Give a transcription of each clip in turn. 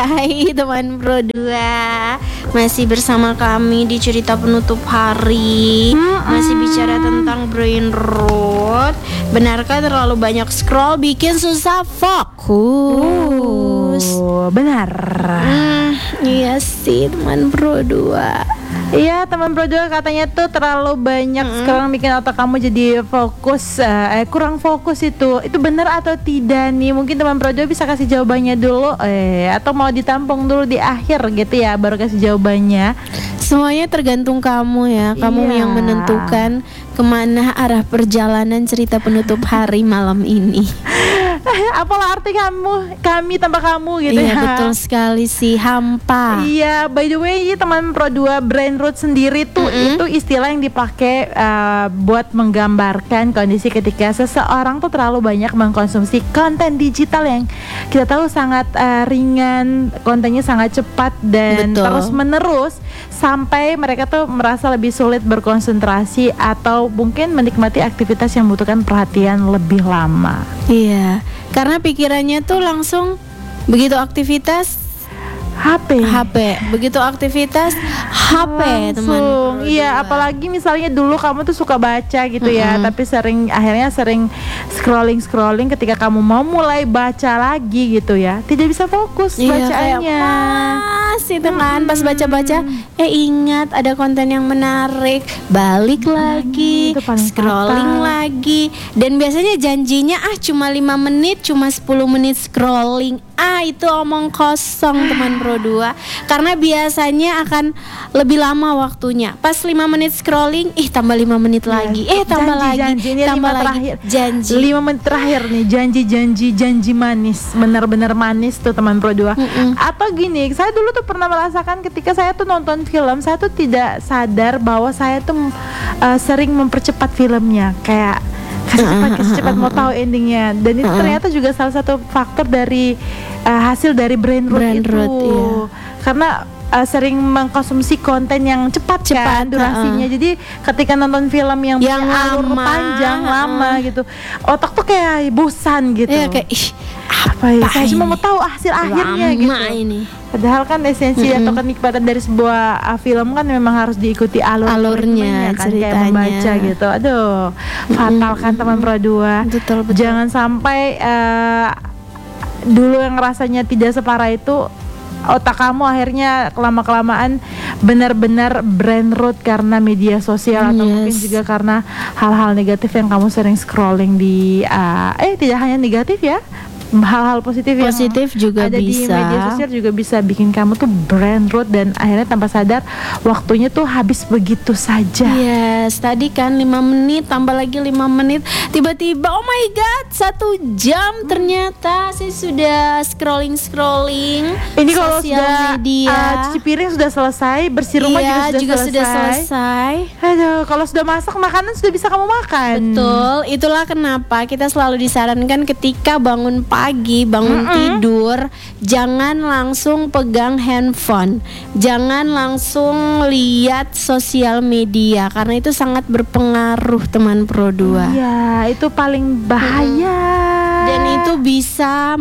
Hai teman Pro 2, masih bersama kami di cerita penutup hari. Masih bicara tentang brain rot. Benarkah terlalu banyak scroll bikin susah fokus? Benar. Iya sih teman Pro 2. Iya teman Pro 2, katanya tuh terlalu banyak sekarang bikin otak kamu jadi fokus, kurang fokus itu benar atau tidak nih? Mungkin teman Pro 2 bisa kasih jawabannya dulu, atau mau ditampung dulu di akhir gitu ya baru kasih jawabannya. Semuanya tergantung kamu ya, kamu yang menentukan kemana arah perjalanan cerita penutup hari malam ini. Apalah arti kami tanpa kamu gitu ya. Iya betul sekali sih, hampa. Iya, by the way teman Pro 2, brain rot sendiri tuh itu istilah yang dipakai buat menggambarkan kondisi ketika seseorang tuh terlalu banyak mengkonsumsi konten digital yang kita tahu sangat ringan, kontennya sangat cepat dan terus menerus sampai mereka tuh merasa lebih sulit berkonsentrasi atau mungkin menikmati aktivitas yang membutuhkan perhatian lebih lama. Iya, karena pikirannya tuh langsung begitu aktivitas HP, begitu aktivitas HP teman. Iya, apalagi misalnya dulu kamu tuh suka baca gitu ya, tapi akhirnya sering scrolling ketika kamu mau mulai baca lagi gitu ya, tidak bisa fokus bacaannya. Itu kan pas baca-baca ingat ada konten yang menarik, balik lagi, scrolling lagi. Dan biasanya janjinya cuma 5 menit, cuma 10 menit scrolling. Itu omong kosong teman Pro 2. Karena biasanya akan lebih lama waktunya. Pas 5 menit scrolling, tambah 5 menit lagi. Tambah lagi. Janji 5 menit terakhir nih, janji manis. Benar-benar manis tuh teman Pro 2. Atau gini, saya dulu tuh pernah merasakan ketika saya tuh nonton film, saya tuh tidak sadar bahwa saya tuh sering mempercepat filmnya, kayak kasih cepat mau tahu endingnya. Dan itu ternyata juga salah satu faktor dari hasil dari brain rot itu. Karena sering mengkonsumsi konten yang cepat kan durasinya. Jadi ketika nonton film yang alur panjang lama gitu, otak tuh kayak bosan gitu. Kayak saya cuma mau tahu hasil akhirnya gitu. Padahal kan esensi atau kenikmatan dari sebuah film kan memang harus diikuti alurnya kan, kayak membaca gitu. Aduh, fatal kan teman Pro 2. Betul. Jangan sampai dulu yang rasanya tidak separah itu, otak kamu akhirnya kelamaan benar-benar brain rot karena media sosial atau mungkin juga karena hal-hal negatif yang kamu sering scrolling di tidak hanya negatif ya, hal-hal positif juga ada bisa di media sosial juga bisa bikin kamu tuh brain rot dan akhirnya tanpa sadar waktunya tuh habis begitu saja. Yes, tadi kan 5 menit tambah lagi 5 menit, tiba-tiba oh my god 1 jam ternyata saya sudah scrolling ini kalau sudah media. Cuci piring sudah selesai, bersih rumah juga sudah selesai. Aduh, kalau sudah masak makanan sudah bisa kamu makan. Betul, itulah kenapa kita selalu disarankan ketika bangun tidur, jangan langsung pegang handphone, jangan langsung lihat sosial media karena itu sangat berpengaruh teman Pro 2. Iya, itu paling bahaya. Dan itu bisa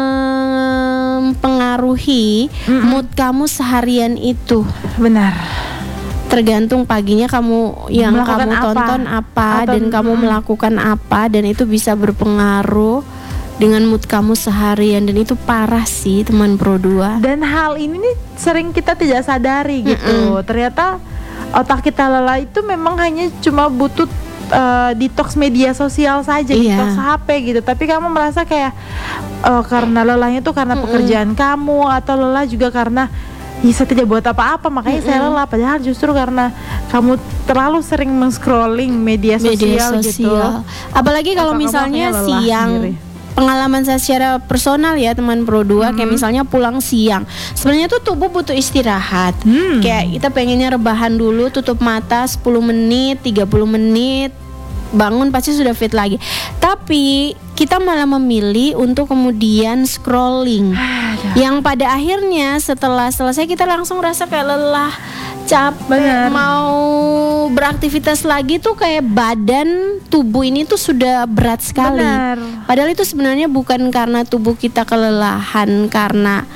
mempengaruhi mood kamu seharian itu. Benar. Tergantung paginya kamu yang kamu tonton apa dan kamu melakukan apa, dan itu bisa berpengaruh dengan mood kamu seharian, dan itu parah sih teman Pro 2. Dan hal ini nih sering kita tidak sadari gitu. Ternyata otak kita lelah itu memang hanya cuma butuh detox media sosial saja, detox HP gitu. Tapi kamu merasa kayak karena lelahnya tuh karena pekerjaan kamu, atau lelah juga karena saya tidak buat apa-apa makanya saya lelah. Padahal justru karena kamu terlalu sering men-scrolling media sosial gitu. Apalagi kalau misalnya siang. Pengalaman saya secara personal ya teman Pro 2, kayak misalnya pulang siang, sebenarnya tuh tubuh butuh istirahat. Kayak kita pengennya rebahan dulu, tutup mata 10 menit, 30 menit, bangun pasti sudah fit lagi. Tapi kita malah memilih untuk kemudian scrolling, yang pada akhirnya setelah selesai kita langsung rasa kayak lelah, capek, mau beraktivitas lagi tuh kayak badan tubuh ini tuh sudah berat sekali. Padahal itu sebenarnya bukan karena tubuh kita kelelahan karena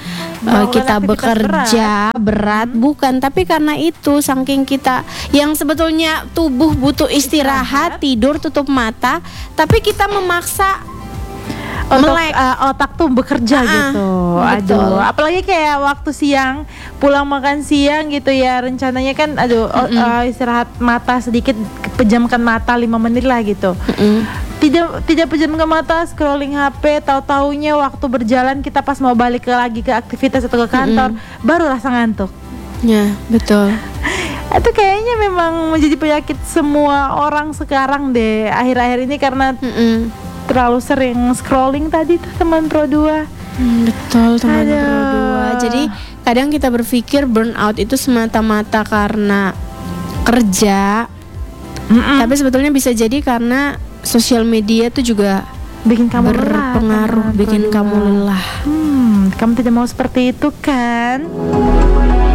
kita aktivitas bekerja berat, bukan, tapi karena itu saking kita yang sebetulnya tubuh butuh istirahat, tidur, tutup mata, tapi kita memaksa melek. Otak tuh bekerja gitu. betul. Aduh, apalagi kayak waktu siang pulang makan siang gitu ya, rencananya kan istirahat mata sedikit, pejamkan mata 5 menit lah gitu. Tidak pejamkan mata, scrolling HP, tahu-taunya waktu berjalan kita pas mau balik lagi ke aktivitas atau ke kantor baru rasa ngantuk. Ya, betul. Itu kayaknya memang menjadi penyakit semua orang sekarang deh akhir-akhir ini karena terlalu sering scrolling tadi tuh teman Pro 2. Betul, teman Pro 2. Jadi kadang kita berpikir burnout itu semata-mata karena kerja, tapi sebetulnya bisa jadi karena sosial media tuh juga bikin kamu berpengaruh, bikin kamu lelah. Kamu tidak mau seperti itu kan?